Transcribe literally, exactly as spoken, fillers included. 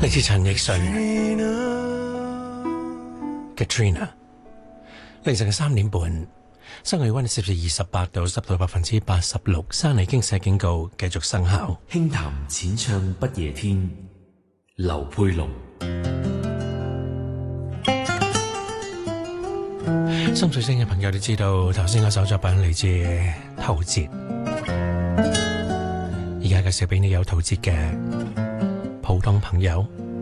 嚟自陳奕迅 Katrina， 凌晨嘅三點半，室外氣溫攝氏二十八度，濕度百分之八十六，山泥傾瀉警告繼續生效。 輕談淺唱不夜天，劉佩龍。 心水清嘅朋友都知道，頭先嗰首作品嚟自陶喆，而家介紹俾你有陶喆嘅普通朋友。